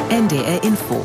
NDR Info.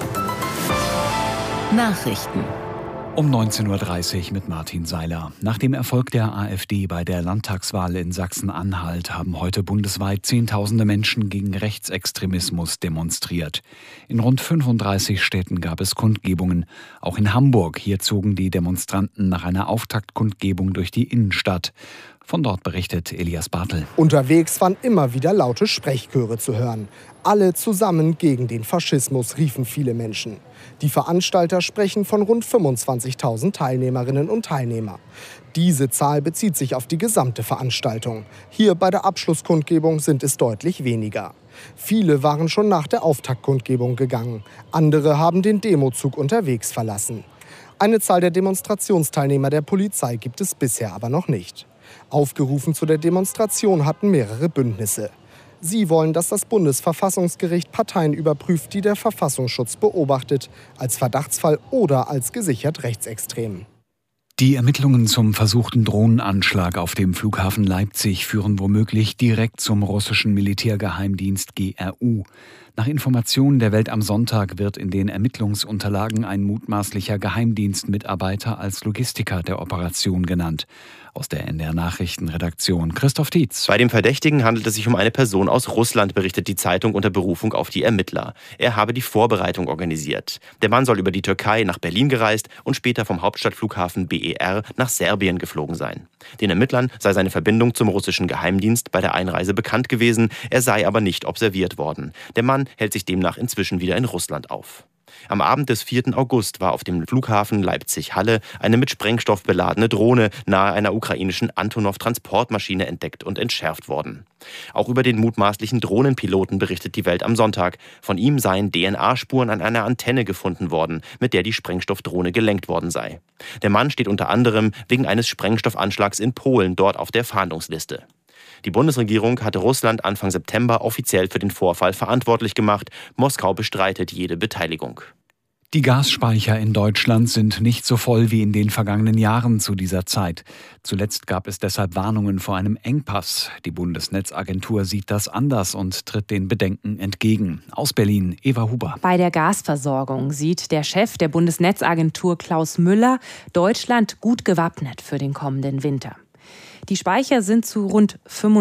Nachrichten. Um 19.30 Uhr mit Martin Seiler. Nach dem Erfolg der AfD bei der Landtagswahl in Sachsen-Anhalt haben heute bundesweit Zehntausende Menschen gegen Rechtsextremismus demonstriert. In rund 35 Städten gab es Kundgebungen. Auch in Hamburg. Hier zogen die Demonstranten nach einer Auftaktkundgebung durch die Innenstadt. Von dort berichtet Elias Bartel. Unterwegs waren immer wieder laute Sprechchöre zu hören. Alle zusammen gegen den Faschismus, riefen viele Menschen. Die Veranstalter sprechen von rund 25.000 Teilnehmerinnen und Teilnehmer. Diese Zahl bezieht sich auf die gesamte Veranstaltung. Hier bei der Abschlusskundgebung sind es deutlich weniger. Viele waren schon nach der Auftaktkundgebung gegangen. Andere haben den Demozug unterwegs verlassen. Eine Zahl der Demonstrationsteilnehmer der Polizei gibt es bisher aber noch nicht. Aufgerufen zu der Demonstration hatten mehrere Bündnisse. Sie wollen, dass das Bundesverfassungsgericht Parteien überprüft, die der Verfassungsschutz beobachtet, als Verdachtsfall oder als gesichert rechtsextrem. Die Ermittlungen zum versuchten Drohnenanschlag auf dem Flughafen Leipzig führen womöglich direkt zum russischen Militärgeheimdienst GRU. Nach Informationen der Welt am Sonntag wird in den Ermittlungsunterlagen ein mutmaßlicher Geheimdienstmitarbeiter als Logistiker der Operation genannt. Aus der NDR-Nachrichtenredaktion Christoph Dietz. Bei dem Verdächtigen handelt es sich um eine Person aus Russland, berichtet die Zeitung unter Berufung auf die Ermittler. Er habe die Vorbereitung organisiert. Der Mann soll über die Türkei nach Berlin gereist und später vom Hauptstadtflughafen BER nach Serbien geflogen sein. Den Ermittlern sei seine Verbindung zum russischen Geheimdienst bei der Einreise bekannt gewesen, er sei aber nicht observiert worden. Der Mann hält sich demnach inzwischen wieder in Russland auf. Am Abend des 4. August war auf dem Flughafen Leipzig-Halle eine mit Sprengstoff beladene Drohne nahe einer ukrainischen Antonov-Transportmaschine entdeckt und entschärft worden. Auch über den mutmaßlichen Drohnenpiloten berichtet die Welt am Sonntag. Von ihm seien DNA-Spuren an einer Antenne gefunden worden, mit der die Sprengstoffdrohne gelenkt worden sei. Der Mann steht unter anderem wegen eines Sprengstoffanschlags in Polen dort auf der Fahndungsliste. Die Bundesregierung hatte Russland Anfang September offiziell für den Vorfall verantwortlich gemacht. Moskau bestreitet jede Beteiligung. Die Gasspeicher in Deutschland sind nicht so voll wie in den vergangenen Jahren zu dieser Zeit. Zuletzt gab es deshalb Warnungen vor einem Engpass. Die Bundesnetzagentur sieht das anders und tritt den Bedenken entgegen. Aus Berlin, Eva Huber. Bei der Gasversorgung sieht der Chef der Bundesnetzagentur Klaus Müller Deutschland gut gewappnet für den kommenden Winter. Die Speicher sind zu rund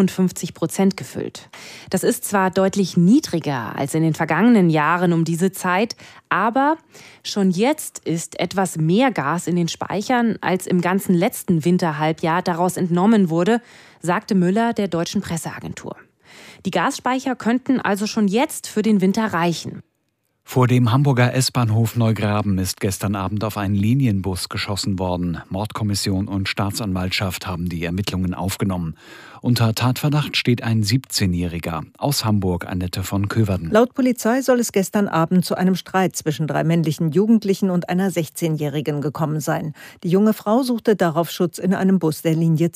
55% gefüllt. Das ist zwar deutlich niedriger als in den vergangenen Jahren um diese Zeit, aber schon jetzt ist etwas mehr Gas in den Speichern, als im ganzen letzten Winterhalbjahr daraus entnommen wurde, sagte Müller der deutschen Presseagentur. Die Gasspeicher könnten also schon jetzt für den Winter reichen. Vor dem Hamburger S-Bahnhof Neugraben ist gestern Abend auf einen Linienbus geschossen worden. Mordkommission und Staatsanwaltschaft haben die Ermittlungen aufgenommen. Unter Tatverdacht steht ein 17-Jähriger. Aus Hamburg, Annette von Köverden. Laut Polizei soll es gestern Abend zu einem Streit zwischen 3 männlichen Jugendlichen und einer 16-Jährigen gekommen sein. Die junge Frau suchte darauf Schutz in einem Bus der Linie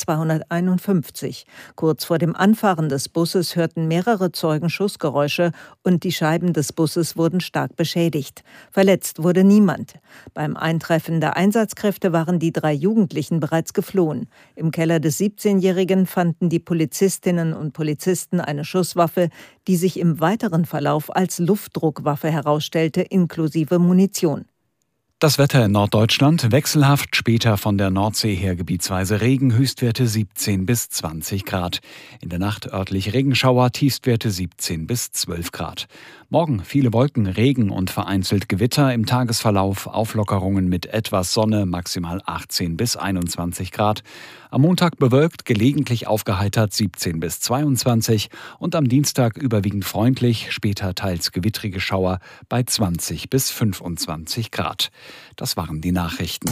251. Kurz vor dem Anfahren des Busses hörten mehrere Zeugen Schussgeräusche und die Scheiben des Busses wurden stark beschädigt. Verletzt wurde niemand. Beim Eintreffen der Einsatzkräfte waren die 3 Jugendlichen bereits geflohen. Im Keller des 17-Jährigen fanden die Polizistinnen und Polizisten eine Schusswaffe, die sich im weiteren Verlauf als Luftdruckwaffe herausstellte, inklusive Munition. Das Wetter in Norddeutschland wechselhaft, später von der Nordsee her gebietsweise Regen, Höchstwerte 17 bis 20 Grad. In der Nacht örtlich Regenschauer, Tiefstwerte 17 bis 12 Grad. Morgen viele Wolken, Regen und vereinzelt Gewitter. Im Tagesverlauf Auflockerungen mit etwas Sonne, maximal 18 bis 21 Grad. Am Montag bewölkt, gelegentlich aufgeheitert 17 bis 22 und am Dienstag überwiegend freundlich, später teils gewittrige Schauer bei 20 bis 25 Grad. Das waren die Nachrichten.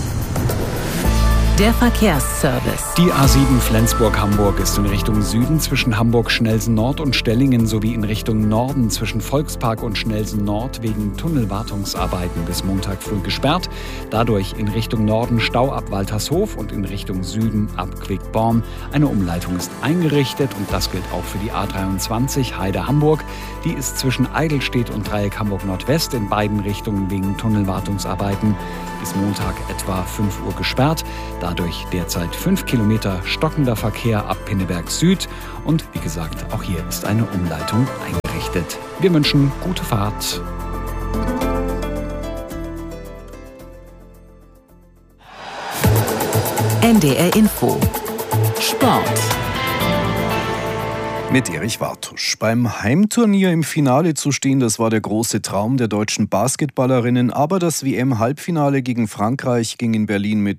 Der Verkehrsservice. Die A7 Flensburg-Hamburg ist in Richtung Süden zwischen Hamburg-Schnelsen-Nord und Stellingen sowie in Richtung Norden zwischen Volkspark und Schnelsen-Nord wegen Tunnelwartungsarbeiten bis Montag früh gesperrt. Dadurch in Richtung Norden Stau ab Waltershof und in Richtung Süden ab Quickborn. Eine Umleitung ist eingerichtet und das gilt auch für die A23 Heide-Hamburg. Die ist zwischen Eidelstedt und Dreieck Hamburg-Nordwest in beiden Richtungen wegen Tunnelwartungsarbeiten bis Montag etwa 5 Uhr gesperrt. Dadurch derzeit 5 Kilometer stockender Verkehr ab Pinneberg Süd. Und wie gesagt, auch hier ist eine Umleitung eingerichtet. Wir wünschen gute Fahrt. NDR Info Sport. Mit Erich Wartusch. Beim Heimturnier im Finale zu stehen, das war der große Traum der deutschen Basketballerinnen. Aber das WM-Halbfinale gegen Frankreich ging in Berlin mit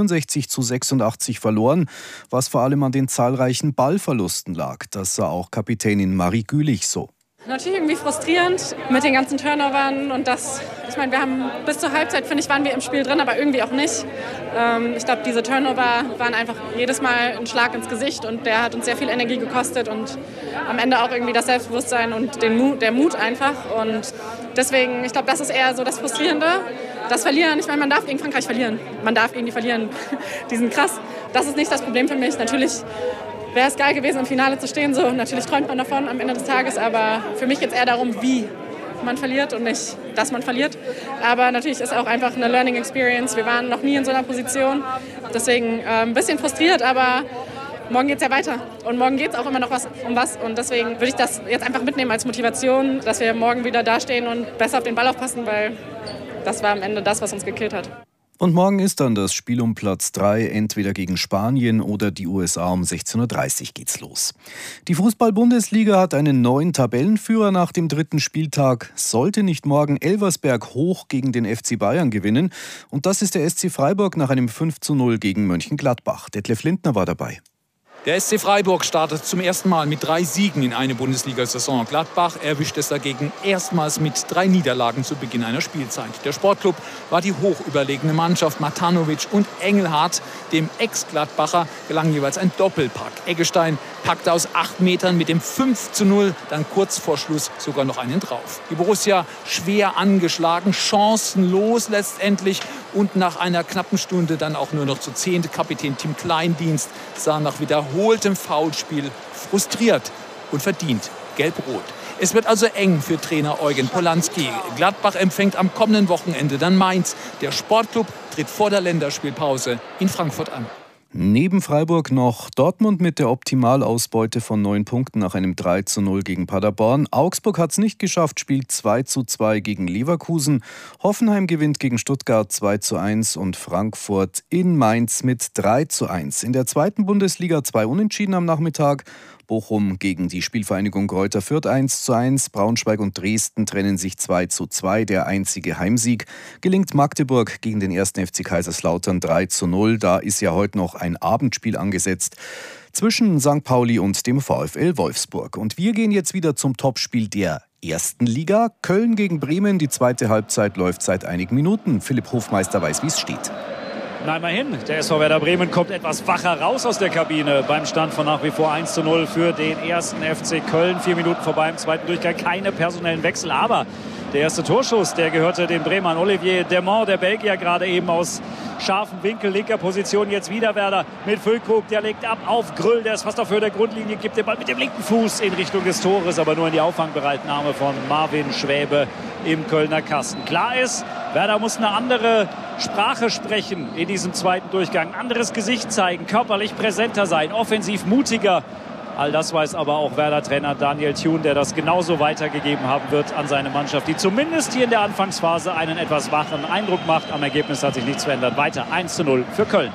64:86 verloren, was vor allem an den zahlreichen Ballverlusten lag. Das sah auch Kapitänin Marie Gülich so. Natürlich irgendwie frustrierend mit den ganzen Turnovern und das, ich meine, wir haben bis zur Halbzeit, finde ich, waren wir im Spiel drin, aber irgendwie auch nicht. Ich glaube, diese Turnover waren einfach jedes Mal ein Schlag ins Gesicht und der hat uns sehr viel Energie gekostet und am Ende auch irgendwie das Selbstbewusstsein und der Mut einfach und deswegen, ich glaube, das ist eher so das Frustrierende. Das Verlieren, ich meine, man darf gegen Frankreich verlieren, man darf gegen die verlieren, die sind krass. Das ist nicht das Problem für mich, natürlich wäre es geil gewesen, im Finale zu stehen. So, natürlich träumt man davon am Ende des Tages, aber für mich geht es eher darum, wie man verliert und nicht, dass man verliert. Aber natürlich ist auch einfach eine Learning Experience. Wir waren noch nie in so einer Position. Deswegen ein bisschen frustriert, aber morgen geht es ja weiter. Und morgen geht es auch immer noch um was. Und deswegen würde ich das jetzt einfach mitnehmen als Motivation, dass wir morgen wieder dastehen und besser auf den Ball aufpassen, weil das war am Ende das, was uns gekillt hat. Und morgen ist dann das Spiel um Platz 3, entweder gegen Spanien oder die USA. Um 16:30 Uhr geht's los. Die Fußball-Bundesliga hat einen neuen Tabellenführer nach dem 3. Spieltag. Sollte nicht morgen Elversberg hoch gegen den FC Bayern gewinnen. Und das ist der SC Freiburg nach einem 5:0 gegen Mönchengladbach. Detlef Lindner war dabei. Der SC Freiburg startet zum ersten Mal mit 3 Siegen in eine Bundesliga-Saison. Gladbach erwischt es dagegen erstmals mit 3 Niederlagen zu Beginn einer Spielzeit. Der Sportclub war die hochüberlegene Mannschaft. Matanovic und Engelhardt, dem Ex-Gladbacher, gelang jeweils ein Doppelpack. Eggestein packte aus 8 Metern mit dem 5:0 dann kurz vor Schluss sogar noch einen drauf. Die Borussia schwer angeschlagen, chancenlos letztendlich und nach einer knappen Stunde dann auch nur noch zu 10. Kapitän Tim Kleindienst sah nach wiederholtem Foulspiel frustriert und verdient gelb-rot. Es wird also eng für Trainer Eugen Polanski. Gladbach empfängt am kommenden Wochenende dann Mainz. Der Sportclub tritt vor der Länderspielpause in Frankfurt an. Neben Freiburg noch Dortmund mit der Optimalausbeute von 9 Punkten nach einem 3:0 gegen Paderborn. Augsburg hat es nicht geschafft, spielt 2:2 gegen Leverkusen. Hoffenheim gewinnt gegen Stuttgart 2:1 und Frankfurt in Mainz mit 3:1. In der 2. Bundesliga 2 Unentschieden am Nachmittag. Bochum gegen die Spielvereinigung Greuther Fürth 1:1. Braunschweig und Dresden trennen sich 2:2. Der einzige Heimsieg gelingt Magdeburg gegen den 1. FC Kaiserslautern 3:0. Da ist ja heute noch ein Abendspiel angesetzt zwischen St. Pauli und dem VfL Wolfsburg. Und wir gehen jetzt wieder zum Topspiel der 1. Liga. Köln gegen Bremen. Die zweite Halbzeit läuft seit einigen Minuten. Philipp Hofmeister weiß, wie es steht. Na, immerhin. Der SV Werder Bremen kommt etwas wacher raus aus der Kabine beim Stand von nach wie vor 1:0 für den 1. FC Köln. 4 Minuten vorbei im zweiten Durchgang. Keine personellen Wechsel, aber der erste Torschuss, der gehörte dem Bremern. Olivier Demont, der Belgier, gerade eben aus scharfem Winkel, linker Position. Jetzt wieder Werder mit Füllkrug. Der legt ab auf Grüll. Der ist fast auf Höhe der Grundlinie. Gibt den Ball mit dem linken Fuß in Richtung des Tores, aber nur in die Auffangbereitnahme von Marvin Schwäbe im Kölner Kasten. Klar ist, Werder muss eine andere Sprache sprechen in diesem zweiten Durchgang. Ein anderes Gesicht zeigen, körperlich präsenter sein, offensiv mutiger. All das weiß aber auch Werder-Trainer Daniel Thun, der das genauso weitergegeben haben wird an seine Mannschaft, die zumindest hier in der Anfangsphase einen etwas wachen Eindruck macht. Am Ergebnis hat sich nichts verändert. Weiter 1:0 für Köln.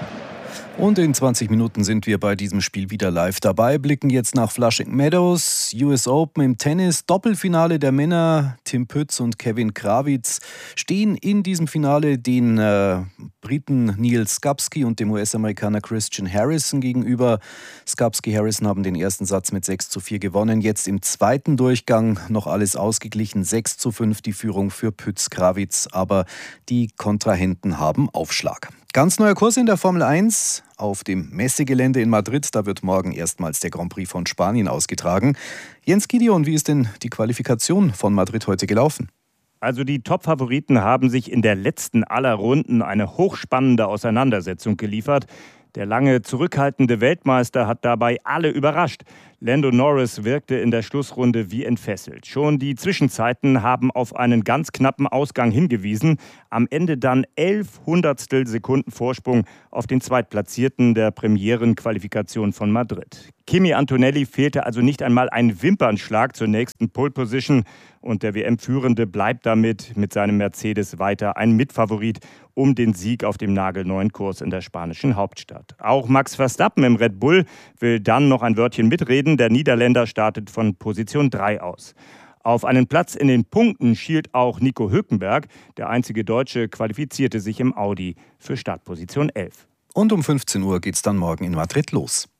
Und in 20 Minuten sind wir bei diesem Spiel wieder live dabei. Blicken jetzt nach Flushing Meadows, US Open im Tennis, Doppelfinale der Männer. Tim Pütz und Kevin Krawitz stehen in diesem Finale den Briten Neil Skupski und dem US-Amerikaner Christian Harrison gegenüber. Skupski-Harrison haben den ersten Satz mit 6:4 gewonnen. Jetzt im zweiten Durchgang noch alles ausgeglichen. 6:5 die Führung für Pütz-Krawitz, aber die Kontrahenten haben Aufschlag. Ganz neuer Kurs in der Formel 1 auf dem Messegelände in Madrid. Da wird morgen erstmals der Grand Prix von Spanien ausgetragen. Jens Gideon, wie ist denn die Qualifikation von Madrid heute gelaufen? Also die Top-Favoriten haben sich in der letzten aller Runden eine hochspannende Auseinandersetzung geliefert. Der lange zurückhaltende Weltmeister hat dabei alle überrascht. Lando Norris wirkte in der Schlussrunde wie entfesselt. Schon die Zwischenzeiten haben auf einen ganz knappen Ausgang hingewiesen. Am Ende dann 11 Hundertstel Sekunden Vorsprung auf den Zweitplatzierten der Premierenqualifikation von Madrid. Kimi Antonelli fehlte also nicht einmal ein Wimpernschlag zur nächsten Pole-Position. Und der WM-Führende bleibt damit mit seinem Mercedes weiter ein Mitfavorit um den Sieg auf dem nagelneuen Kurs in der spanischen Hauptstadt. Auch Max Verstappen im Red Bull will dann noch ein Wörtchen mitreden. Der Niederländer startet von Position 3 aus. Auf einen Platz in den Punkten schielt auch Nico Hülkenberg. Der einzige Deutsche qualifizierte sich im Audi für Startposition 11. Und um 15 Uhr geht's dann morgen in Madrid los.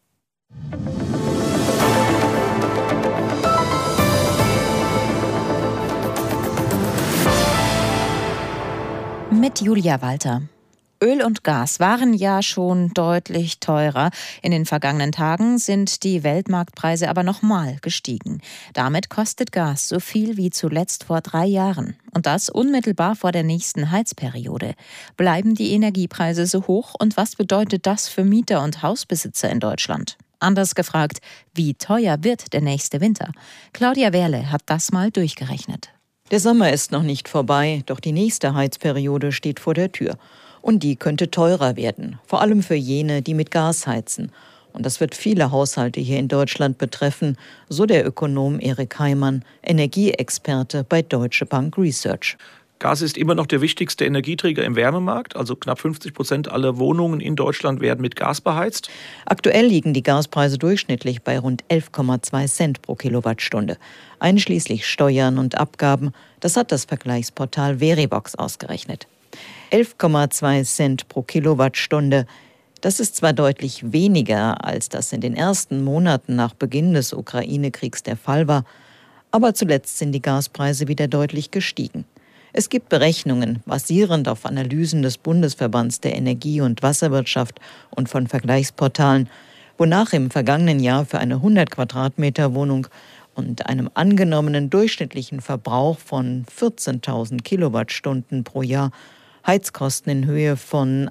Mit Julia Walter. Öl und Gas waren ja schon deutlich teurer. In den vergangenen Tagen sind die Weltmarktpreise aber nochmal gestiegen. Damit kostet Gas so viel wie zuletzt vor 3 Jahren. Und das unmittelbar vor der nächsten Heizperiode. Bleiben die Energiepreise so hoch? Und was bedeutet das für Mieter und Hausbesitzer in Deutschland? Anders gefragt, wie teuer wird der nächste Winter? Claudia Wehrle hat das mal durchgerechnet. Der Sommer ist noch nicht vorbei, doch die nächste Heizperiode steht vor der Tür. Und die könnte teurer werden, vor allem für jene, die mit Gas heizen. Und das wird viele Haushalte hier in Deutschland betreffen, so der Ökonom Erik Heimann, Energieexperte bei Deutsche Bank Research. Gas ist immer noch der wichtigste Energieträger im Wärmemarkt. Also knapp 50% aller Wohnungen in Deutschland werden mit Gas beheizt. Aktuell liegen die Gaspreise durchschnittlich bei rund 11,2 Cent pro Kilowattstunde. Einschließlich Steuern und Abgaben. Das hat das Vergleichsportal Verivox ausgerechnet. 11,2 Cent pro Kilowattstunde. Das ist zwar deutlich weniger, als das in den ersten Monaten nach Beginn des Ukraine-Kriegs der Fall war, aber zuletzt sind die Gaspreise wieder deutlich gestiegen. Es gibt Berechnungen, basierend auf Analysen des Bundesverbands der Energie- und Wasserwirtschaft und von Vergleichsportalen, wonach im vergangenen Jahr für eine 100 Quadratmeter Wohnung und einem angenommenen durchschnittlichen Verbrauch von 14.000 Kilowattstunden pro Jahr Heizkosten in Höhe von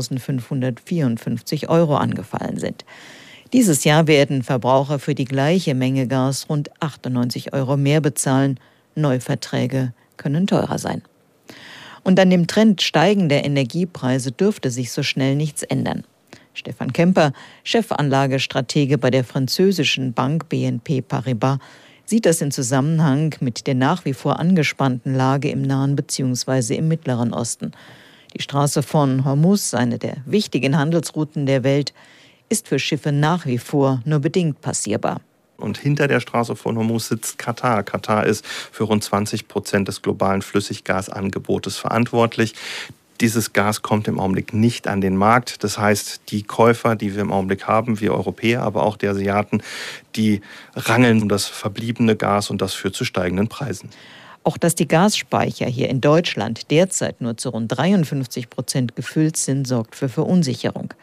1.554 € angefallen sind. Dieses Jahr werden Verbraucher für die gleiche Menge Gas rund 98 € mehr bezahlen. Neuverträge können teurer sein. Und an dem Trend steigender Energiepreise dürfte sich so schnell nichts ändern. Stefan Kemper, Chefanlagestratege bei der französischen Bank BNP Paribas, sieht das in Zusammenhang mit der nach wie vor angespannten Lage im Nahen bzw. im Mittleren Osten. Die Straße von Hormuz, eine der wichtigen Handelsrouten der Welt, ist für Schiffe nach wie vor nur bedingt passierbar. Und hinter der Straße von Hormuz sitzt Katar. Katar ist für rund 20% des globalen Flüssiggasangebotes verantwortlich. Dieses Gas kommt im Augenblick nicht an den Markt. Das heißt, die Käufer, die wir im Augenblick haben, wir Europäer, aber auch die Asiaten, die rangeln um das verbliebene Gas und das führt zu steigenden Preisen. Auch dass die Gasspeicher hier in Deutschland derzeit nur zu rund 53% gefüllt sind, sorgt für Verunsicherung.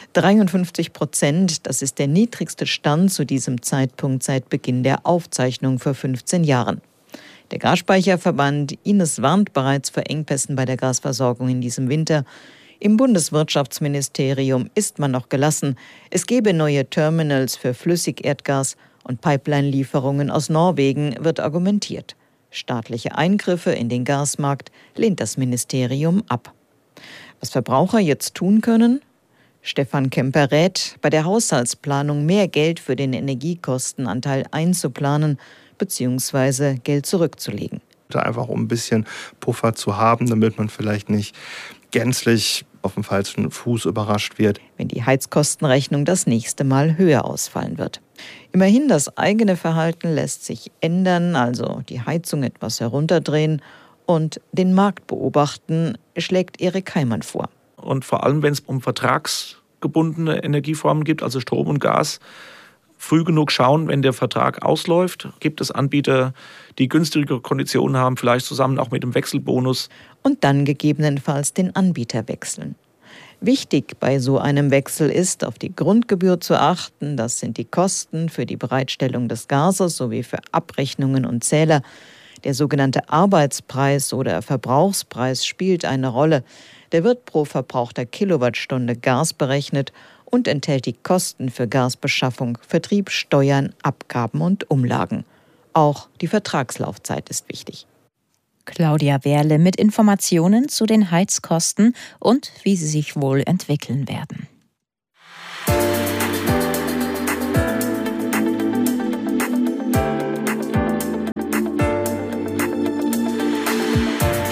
53%, das ist der niedrigste Stand zu diesem Zeitpunkt seit Beginn der Aufzeichnung vor 15 Jahren. Der Gasspeicherverband Ines warnt bereits vor Engpässen bei der Gasversorgung in diesem Winter. Im Bundeswirtschaftsministerium ist man noch gelassen. Es gebe neue Terminals für Flüssigerdgas und Pipeline-Lieferungen aus Norwegen, wird argumentiert. Staatliche Eingriffe in den Gasmarkt lehnt das Ministerium ab. Was Verbraucher jetzt tun können? Stefan Kemper rät, bei der Haushaltsplanung mehr Geld für den Energiekostenanteil einzuplanen bzw. Geld zurückzulegen. Einfach um ein bisschen Puffer zu haben, damit man vielleicht nicht gänzlich auf dem falschen Fuß überrascht wird. Wenn die Heizkostenrechnung das nächste Mal höher ausfallen wird. Immerhin, das eigene Verhalten lässt sich ändern, also die Heizung etwas herunterdrehen und den Markt beobachten, schlägt Erik Heimann vor. Und vor allem, wenn es um vertragsgebundene Energieformen geht, also Strom und Gas, früh genug schauen, wenn der Vertrag ausläuft. Gibt es Anbieter, die günstigere Konditionen haben, vielleicht zusammen auch mit dem Wechselbonus. Und dann gegebenenfalls den Anbieter wechseln. Wichtig bei so einem Wechsel ist, auf die Grundgebühr zu achten. Das sind die Kosten für die Bereitstellung des Gases sowie für Abrechnungen und Zähler. Der sogenannte Arbeitspreis oder Verbrauchspreis spielt eine Rolle. Der wird pro verbrauchter Kilowattstunde Gas berechnet und enthält die Kosten für Gasbeschaffung, Vertrieb, Steuern, Abgaben und Umlagen. Auch die Vertragslaufzeit ist wichtig. Claudia Wehrle mit Informationen zu den Heizkosten und wie sie sich wohl entwickeln werden.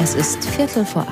Es ist 7:45.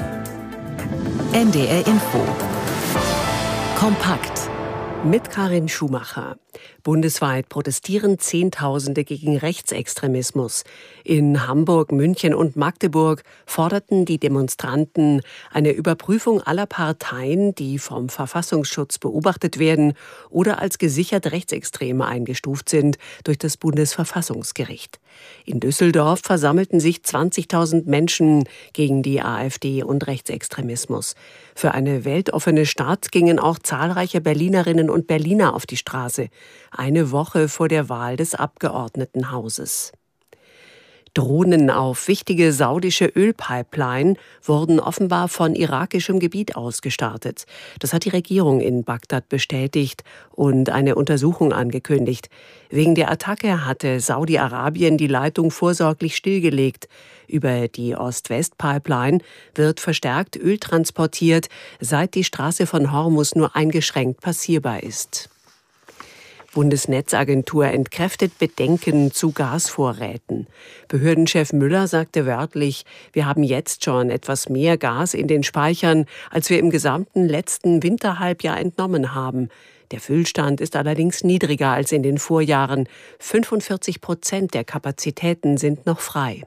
NDR Info. Kompakt. Mit Karin Schumacher. Bundesweit protestieren Zehntausende gegen Rechtsextremismus. In Hamburg, München und Magdeburg forderten die Demonstranten eine Überprüfung aller Parteien, die vom Verfassungsschutz beobachtet werden oder als gesichert rechtsextrem eingestuft sind, durch das Bundesverfassungsgericht. In Düsseldorf versammelten sich 20.000 Menschen gegen die AfD und Rechtsextremismus. Für eine weltoffene Stadt gingen auch zahlreiche Berlinerinnen und Berliner auf die Straße, eine Woche vor der Wahl des Abgeordnetenhauses. Drohnen auf wichtige saudische Ölpipeline wurden offenbar von irakischem Gebiet aus gestartet. Das hat die Regierung in Bagdad bestätigt und eine Untersuchung angekündigt. Wegen der Attacke hatte Saudi-Arabien die Leitung vorsorglich stillgelegt. Über die Ost-West-Pipeline wird verstärkt Öl transportiert, seit die Straße von Hormuz nur eingeschränkt passierbar ist. Bundesnetzagentur entkräftet Bedenken zu Gasvorräten. Behördenchef Müller sagte wörtlich, wir haben jetzt schon etwas mehr Gas in den Speichern, als wir im gesamten letzten Winterhalbjahr entnommen haben. Der Füllstand ist allerdings niedriger als in den Vorjahren. 45% der Kapazitäten sind noch frei.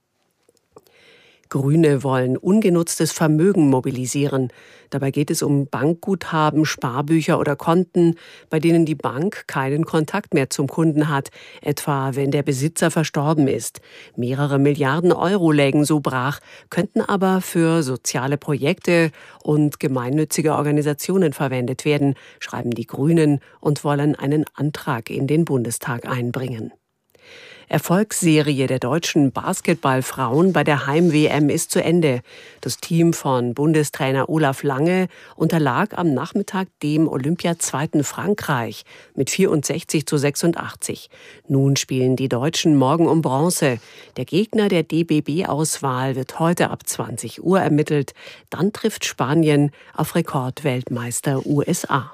Grüne wollen ungenutztes Vermögen mobilisieren. Dabei geht es um Bankguthaben, Sparbücher oder Konten, bei denen die Bank keinen Kontakt mehr zum Kunden hat, etwa wenn der Besitzer verstorben ist. Mehrere Milliarden Euro lägen so brach, könnten aber für soziale Projekte und gemeinnützige Organisationen verwendet werden, schreiben die Grünen und wollen einen Antrag in den Bundestag einbringen. Erfolgsserie der deutschen Basketballfrauen bei der Heim-WM ist zu Ende. Das Team von Bundestrainer Olaf Lange unterlag am Nachmittag dem Olympiazweiten Frankreich mit 64:86. Nun spielen die Deutschen morgen um Bronze. Der Gegner der DBB-Auswahl wird heute ab 20 Uhr ermittelt. Dann trifft Spanien auf Rekordweltmeister USA.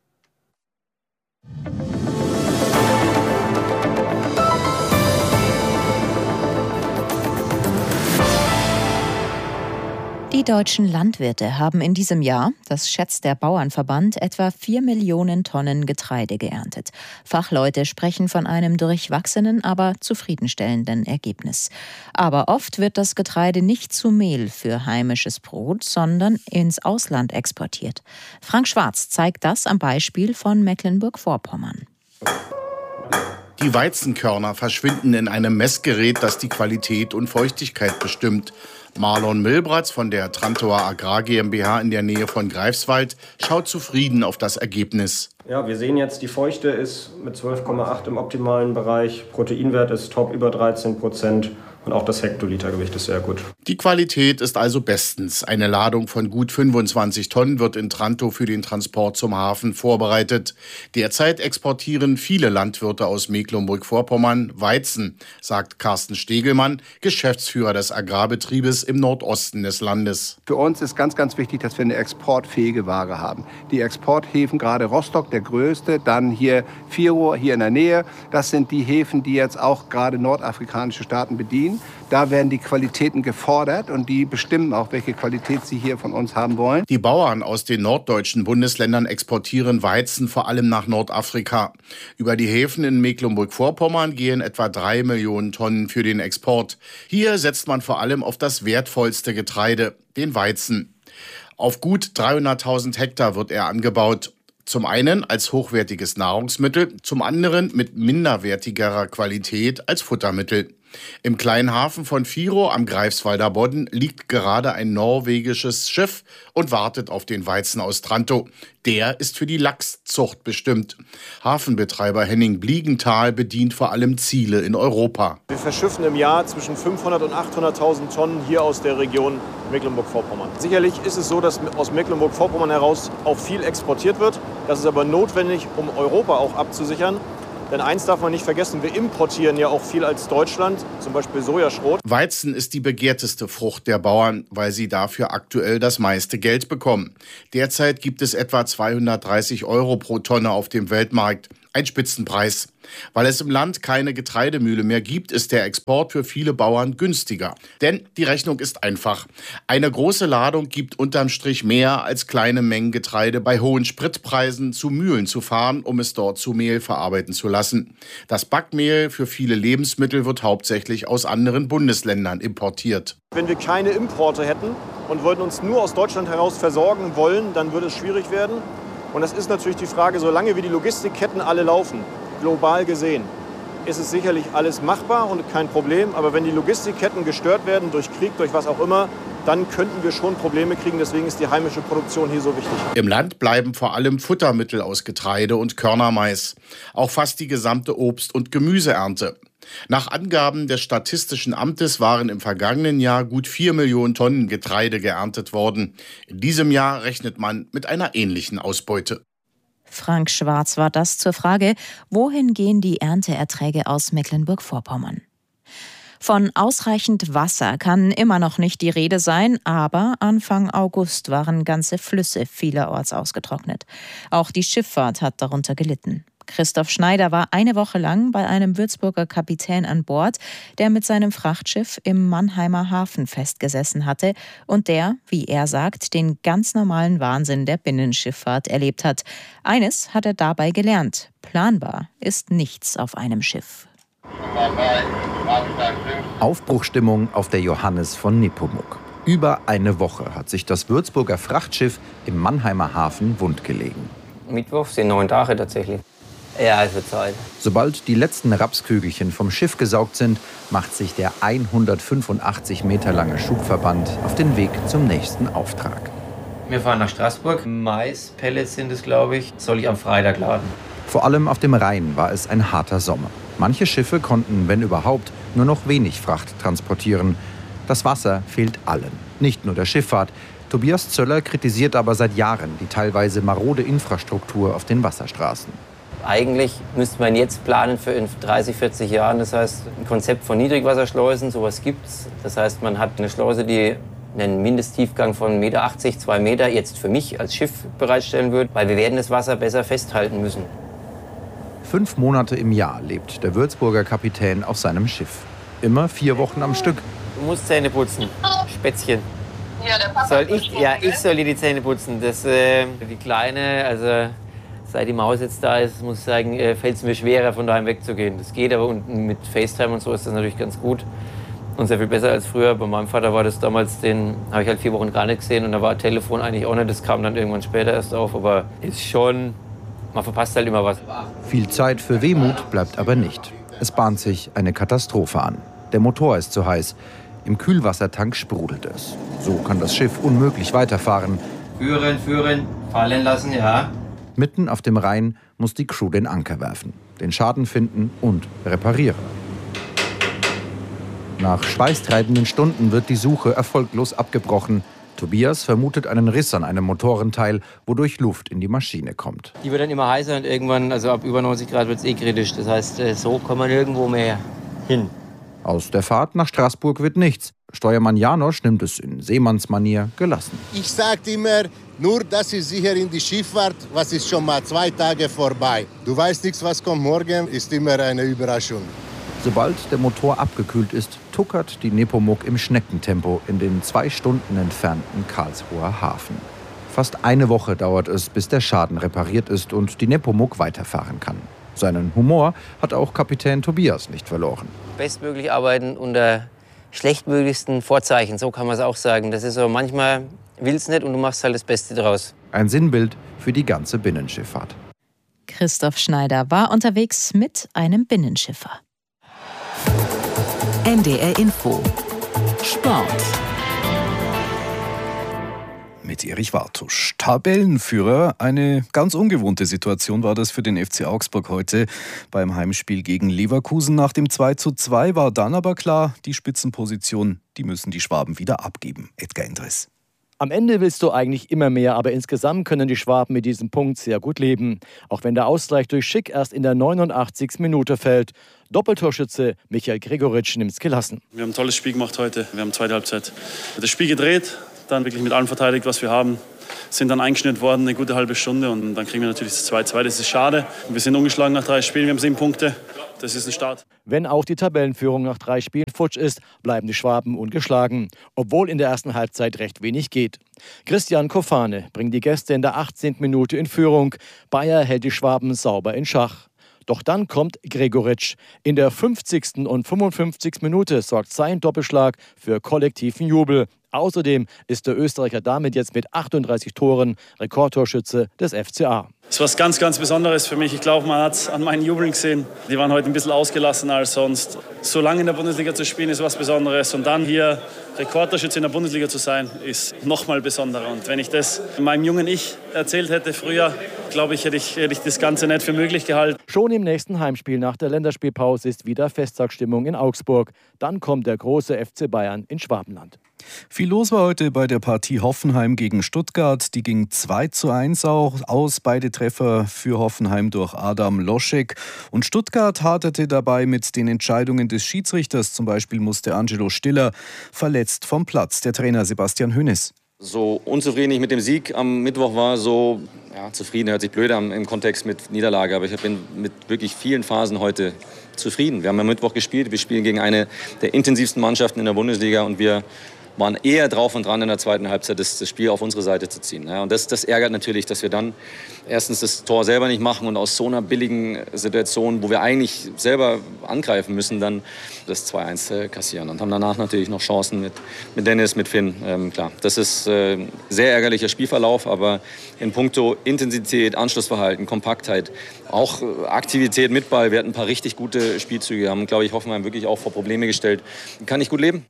Die deutschen Landwirte haben in diesem Jahr, das schätzt der Bauernverband, etwa 4 Millionen Tonnen Getreide geerntet. Fachleute sprechen von einem durchwachsenen, aber zufriedenstellenden Ergebnis. Aber oft wird das Getreide nicht zu Mehl für heimisches Brot, sondern ins Ausland exportiert. Frank Schwarz zeigt das am Beispiel von Mecklenburg-Vorpommern. Die Weizenkörner verschwinden in einem Messgerät, das die Qualität und Feuchtigkeit bestimmt. Marlon Milbratz von der Trantower Agrar GmbH in der Nähe von Greifswald schaut zufrieden auf das Ergebnis. Ja, wir sehen jetzt, die Feuchte ist mit 12,8 im optimalen Bereich. Proteinwert ist top, über 13%. Und auch das Hektolitergewicht ist sehr gut. Die Qualität ist also bestens. Eine Ladung von gut 25 Tonnen wird in Trantow für den Transport zum Hafen vorbereitet. Derzeit exportieren viele Landwirte aus Mecklenburg-Vorpommern Weizen, sagt Carsten Stegelmann, Geschäftsführer des Agrarbetriebes im Nordosten des Landes. Für uns ist ganz, ganz wichtig, dass wir eine exportfähige Ware haben. Die Exporthäfen, gerade Rostock, der größte, dann hier Firo, hier in der Nähe. Das sind die Häfen, die jetzt auch gerade nordafrikanische Staaten bedienen. Da werden die Qualitäten gefordert und die bestimmen auch, welche Qualität sie hier von uns haben wollen. Die Bauern aus den norddeutschen Bundesländern exportieren Weizen vor allem nach Nordafrika. Über die Häfen in Mecklenburg-Vorpommern gehen etwa 3 Millionen Tonnen für den Export. Hier setzt man vor allem auf das wertvollste Getreide, den Weizen. Auf gut 300.000 Hektar wird er angebaut. Zum einen als hochwertiges Nahrungsmittel, zum anderen mit minderwertigerer Qualität als Futtermittel. Im kleinen Hafen von Firo am Greifswalder Bodden liegt gerade ein norwegisches Schiff und wartet auf den Weizen aus Trantow. Der ist für die Lachszucht bestimmt. Hafenbetreiber Henning Bliegenthal bedient vor allem Ziele in Europa. Wir verschiffen im Jahr zwischen 500 und 800.000 Tonnen hier aus der Region Mecklenburg-Vorpommern. Sicherlich ist es so, dass aus Mecklenburg-Vorpommern heraus auch viel exportiert wird. Das ist aber notwendig, um Europa auch abzusichern. Denn eins darf man nicht vergessen, wir importieren ja auch viel als Deutschland, zum Beispiel Sojaschrot. Weizen ist die begehrteste Frucht der Bauern, weil sie dafür aktuell das meiste Geld bekommen. Derzeit gibt es etwa 230 € pro Tonne auf dem Weltmarkt. Ein Spitzenpreis. Weil es im Land keine Getreidemühle mehr gibt, ist der Export für viele Bauern günstiger. Denn die Rechnung ist einfach. Eine große Ladung gibt unterm Strich mehr als kleine Mengen Getreide bei hohen Spritpreisen zu Mühlen zu fahren, um es dort zu Mehl verarbeiten zu lassen. Das Backmehl für viele Lebensmittel wird hauptsächlich aus anderen Bundesländern importiert. Wenn wir keine Importe hätten und wollten uns nur aus Deutschland heraus versorgen wollen, dann würde es schwierig werden. Und das ist natürlich die Frage, solange wie die Logistikketten alle laufen, global gesehen, ist es sicherlich alles machbar und kein Problem. Aber wenn die Logistikketten gestört werden durch Krieg, durch was auch immer, dann könnten wir schon Probleme kriegen. Deswegen ist die heimische Produktion hier so wichtig. Im Land bleiben vor allem Futtermittel aus Getreide und Körnermais. Auch fast die gesamte Obst- und Gemüseernte. Nach Angaben des Statistischen Amtes waren im vergangenen Jahr gut 4 Millionen Tonnen Getreide geerntet worden. In diesem Jahr rechnet man mit einer ähnlichen Ausbeute. Frank Schwarz war das zur Frage, wohin gehen die Ernteerträge aus Mecklenburg-Vorpommern? Von ausreichend Wasser kann immer noch nicht die Rede sein, aber Anfang August waren ganze Flüsse vielerorts ausgetrocknet. Auch die Schifffahrt hat darunter gelitten. Christoph Schneider war eine Woche lang bei einem Würzburger Kapitän an Bord, der mit seinem Frachtschiff im Mannheimer Hafen festgesessen hatte und der, wie er sagt, den ganz normalen Wahnsinn der Binnenschifffahrt erlebt hat. Eines hat er dabei gelernt: planbar ist nichts auf einem Schiff. Aufbruchstimmung auf der Johannes von Nepomuk. Über eine Woche hat sich das Würzburger Frachtschiff im Mannheimer Hafen wundgelegen. Mittwoch sind 9 Tage tatsächlich. Ja, also Zeit. Sobald die letzten Rapskügelchen vom Schiff gesaugt sind, macht sich der 185 Meter lange Schubverband auf den Weg zum nächsten Auftrag. Wir fahren nach Straßburg. Maispellets sind es, glaube ich. Soll ich am Freitag laden. Vor allem auf dem Rhein war es ein harter Sommer. Manche Schiffe konnten, wenn überhaupt, nur noch wenig Fracht transportieren. Das Wasser fehlt allen, nicht nur der Schifffahrt. Tobias Zöller kritisiert aber seit Jahren die teilweise marode Infrastruktur auf den Wasserstraßen. Eigentlich müsste man jetzt planen für in 30, 40 Jahren. Das heißt, ein Konzept von Niedrigwasserschleusen, sowas gibt's. Das heißt, man hat eine Schleuse, die einen Mindesttiefgang von 1,80 Meter, 2 Meter jetzt für mich als Schiff bereitstellen würde, weil wir werden das Wasser besser festhalten müssen. 5 Monate im Jahr lebt der Würzburger Kapitän auf seinem Schiff. Immer 4 Wochen am Stück. Du musst Zähne putzen, Spätzchen. Ja, der Papa soll ich? Ja, ich soll dir die Zähne putzen. Das, die Kleine, also seit die Maus jetzt da ist, muss ich sagen, fällt es mir schwerer, von daheim wegzugehen. Das geht, aber mit FaceTime und so ist das natürlich ganz gut. Und sehr viel besser als früher. Bei meinem Vater war das damals, den habe ich halt 4 Wochen gar nicht gesehen. Und da war Telefon eigentlich auch nicht. Das kam dann irgendwann später erst auf. Aber ist schon, man verpasst halt immer was. Viel Zeit für Wehmut bleibt aber nicht. Es bahnt sich eine Katastrophe an. Der Motor ist zu heiß. Im Kühlwassertank sprudelt es. So kann das Schiff unmöglich weiterfahren. Führen, fallen lassen, ja. Mitten auf dem Rhein muss die Crew den Anker werfen, den Schaden finden und reparieren. Nach schweißtreibenden Stunden wird die Suche erfolglos abgebrochen. Tobias vermutet einen Riss an einem Motorenteil, wodurch Luft in die Maschine kommt. Die wird dann immer heißer und irgendwann, also ab über 90 Grad, wird es kritisch. Das heißt, so kommt man nirgendwo mehr hin. Aus der Fahrt nach Straßburg wird nichts. Steuermann Janosch nimmt es in Seemannsmanier gelassen. Ich sage immer, nur das ist sicher in die Schifffahrt, was ist schon mal 2 Tage vorbei. Du weißt nichts, was kommt morgen, ist immer eine Überraschung. Sobald der Motor abgekühlt ist, tuckert die Nepomuk im Schneckentempo in den 2 Stunden entfernten Karlsruher Hafen. Fast eine Woche dauert es, bis der Schaden repariert ist und die Nepomuk weiterfahren kann. Seinen Humor hat auch Kapitän Tobias nicht verloren. Bestmöglich arbeiten unter schlechtmöglichsten Vorzeichen, so kann man es auch sagen. Das ist so, manchmal willst nicht und du machst halt das Beste draus. Ein Sinnbild für die ganze Binnenschifffahrt. Christoph Schneider war unterwegs mit einem Binnenschiffer. NDR Info Sport. Mit Erich Wartusch. Tabellenführer. Eine ganz ungewohnte Situation war das für den FC Augsburg heute beim Heimspiel gegen Leverkusen. Nach dem 2:2 war dann aber klar, die Spitzenposition, die müssen die Schwaben wieder abgeben. Edgar Endres. Am Ende willst du eigentlich immer mehr, aber insgesamt können die Schwaben mit diesem Punkt sehr gut leben. Auch wenn der Ausgleich durch Schick erst in der 89. Minute fällt. Doppeltorschütze Michael Gregoritsch nimmt es gelassen. Wir haben ein tolles Spiel gemacht heute. Wir haben zweite Halbzeit das Spiel gedreht, dann wirklich mit allem verteidigt, was wir haben. sind dann eingeschnitten worden, eine gute halbe Stunde. Und dann kriegen wir natürlich das 2-2. Das ist schade. Wir sind ungeschlagen nach 3 Spielen, wir haben 7 Punkte. Das ist ein Start. Wenn auch die Tabellenführung nach 3 Spielen futsch ist, bleiben die Schwaben ungeschlagen, obwohl in der ersten Halbzeit recht wenig geht. Christian Kofane bringt die Gäste in der 18. Minute in Führung. Bayer hält die Schwaben sauber in Schach. Doch dann kommt Gregoritsch. In der 50. und 55. Minute sorgt sein Doppelschlag für kollektiven Jubel. Außerdem ist der Österreicher damit jetzt mit 38 Toren Rekordtorschütze des FCA. Das ist was ganz, ganz Besonderes für mich. Ich glaube, man hat es an meinen Jubeln gesehen. Die waren heute ein bisschen ausgelassener als sonst. So lange in der Bundesliga zu spielen, ist was Besonderes. Und dann hier Rekordtorschütze in der Bundesliga zu sein, ist noch mal besonderer. Und wenn ich das meinem jungen Ich erzählt hätte früher, glaube ich, hätte ich das Ganze nicht für möglich gehalten. Schon im nächsten Heimspiel nach der Länderspielpause ist wieder Festtagsstimmung in Augsburg. Dann kommt der große FC Bayern in Schwabenland. Viel los war heute bei der Partie Hoffenheim gegen Stuttgart. Die ging 2:1 aus. Beide Treffer für Hoffenheim durch Adam Loschek. Und Stuttgart haderte dabei mit den Entscheidungen des Schiedsrichters. Zum Beispiel musste Angelo Stiller verletzt vom Platz. Der Trainer Sebastian Hoeneß. So unzufrieden ich mit dem Sieg am Mittwoch war, so zufrieden hört sich blöd an im Kontext mit Niederlage. Aber ich bin mit wirklich vielen Phasen heute zufrieden. Wir haben am Mittwoch gespielt. Wir spielen gegen eine der intensivsten Mannschaften in der Bundesliga und wir waren eher drauf und dran in der zweiten Halbzeit, das Spiel auf unsere Seite zu ziehen. Ja, und das ärgert natürlich, dass wir dann erstens das Tor selber nicht machen und aus so einer billigen Situation, wo wir eigentlich selber angreifen müssen, dann das 2:1 kassieren. Und haben danach natürlich noch Chancen mit Dennis, mit Finn. Klar, das ist sehr ärgerlicher Spielverlauf, aber in puncto Intensität, Anschlussverhalten, Kompaktheit, auch Aktivität mit Ball. Wir hatten ein paar richtig gute Spielzüge, haben, glaube ich, Hoffenheim wirklich auch vor Probleme gestellt. Kann ich gut leben.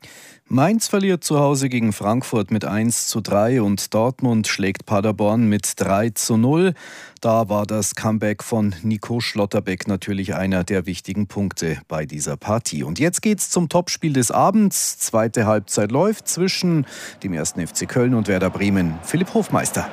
Mainz verliert zu Hause gegen Frankfurt mit 1:3 und Dortmund schlägt Paderborn mit 3:0. Da war das Comeback von Nico Schlotterbeck natürlich einer der wichtigen Punkte bei dieser Partie. Und jetzt geht's zum Topspiel des Abends. Zweite Halbzeit läuft zwischen dem 1. FC Köln und Werder Bremen. Philipp Hofmeister.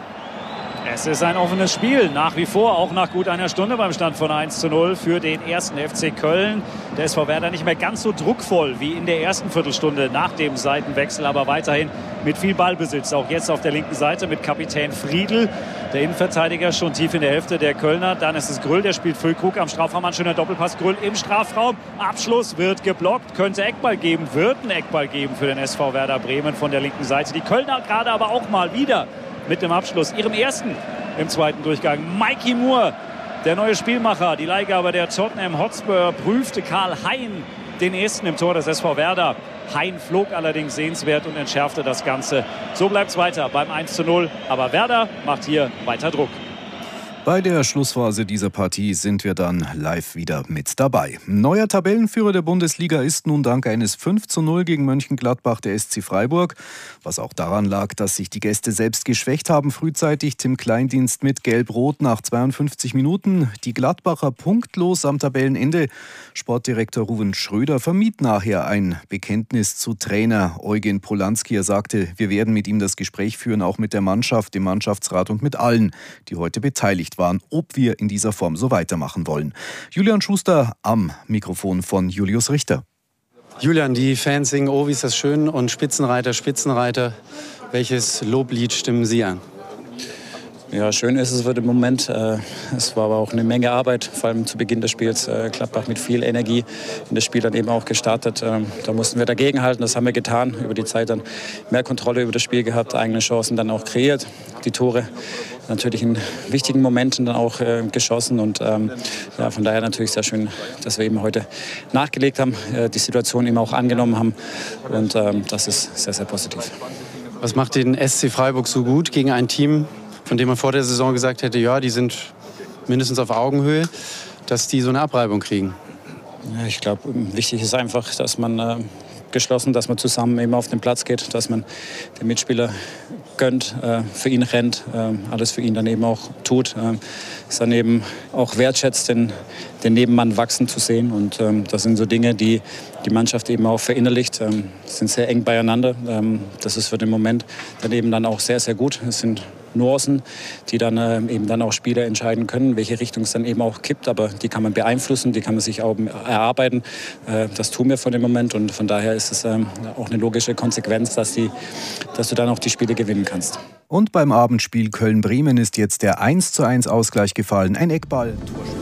Es ist ein offenes Spiel, nach wie vor, auch nach gut einer Stunde beim Stand von 1:0 für den 1. FC Köln. Der SV Werder nicht mehr ganz so druckvoll wie in der ersten Viertelstunde nach dem Seitenwechsel, aber weiterhin mit viel Ballbesitz. Auch jetzt auf der linken Seite mit Kapitän Friedl, der Innenverteidiger, schon tief in der Hälfte der Kölner. Dann ist es Grüll, der spielt Füllkrug am Strafraum. Ein schöner Doppelpass, Grüll im Strafraum. Abschluss wird geblockt, könnte Eckball geben, wird ein Eckball geben für den SV Werder Bremen von der linken Seite. Die Kölner gerade aber auch mal wieder mit dem Abschluss, ihrem ersten im zweiten Durchgang. Mikey Moore, der neue Spielmacher, die Leihgabe der Tottenham Hotspur, prüfte Karl Hein den ersten im Tor des SV Werder. Hein flog allerdings sehenswert und entschärfte das Ganze. So bleibt es weiter beim 1:0, aber Werder macht hier weiter Druck. Bei der Schlussphase dieser Partie sind wir dann live wieder mit dabei. Neuer Tabellenführer der Bundesliga ist nun dank eines 5:0 gegen Mönchengladbach der SC Freiburg. Was auch daran lag, dass sich die Gäste selbst geschwächt haben frühzeitig. Tim Kleindienst mit Gelb-Rot nach 52 Minuten. Die Gladbacher punktlos am Tabellenende. Sportdirektor Ruven Schröder vermied nachher ein Bekenntnis zu Trainer Eugen Polanski. Er sagte, wir werden mit ihm das Gespräch führen, auch mit der Mannschaft, dem Mannschaftsrat und mit allen, die heute beteiligt waren, ob wir in dieser Form so weitermachen wollen. Julian Schuster am Mikrofon von Julius Richter. Julian, die Fans singen, oh, wie ist das schön, und Spitzenreiter, Spitzenreiter. Welches Loblied stimmen Sie an? Ja, schön ist es im Moment. Es war aber auch eine Menge Arbeit, vor allem zu Beginn des Spiels. Gladbach mit viel Energie in das Spiel dann eben auch gestartet. Da mussten wir dagegenhalten, das haben wir getan. Über die Zeit dann mehr Kontrolle über das Spiel gehabt, eigene Chancen dann auch kreiert. Die Tore natürlich in wichtigen Momenten dann auch geschossen. Und ja, von daher natürlich sehr schön, dass wir eben heute nachgelegt haben, die Situation eben auch angenommen haben. Und das ist sehr, sehr positiv. Was macht den SC Freiburg so gut gegen ein Team, von dem man vor der Saison gesagt hätte, ja, die sind mindestens auf Augenhöhe, dass die so eine Abreibung kriegen? Ja, ich glaube, wichtig ist einfach, dass man geschlossen, dass man zusammen eben auf den Platz geht, dass man den Mitspieler gönnt, für ihn rennt, alles für ihn dann eben auch tut, es dann eben auch wertschätzt, den Nebenmann wachsen zu sehen. Und das sind so Dinge, die die Mannschaft eben auch verinnerlicht, sind sehr eng beieinander. Das ist für den Moment dann eben dann auch sehr, sehr gut. Es sind Nuancen, die dann eben dann auch Spieler entscheiden können, welche Richtung es dann eben auch kippt. Aber die kann man beeinflussen, die kann man sich auch erarbeiten. Das tun wir von dem Moment und von daher ist es auch eine logische Konsequenz, dass du dann auch die Spiele gewinnen kannst. Und beim Abendspiel Köln-Bremen ist jetzt der 1:1 Ausgleich gefallen. Ein Eckball. Torschütze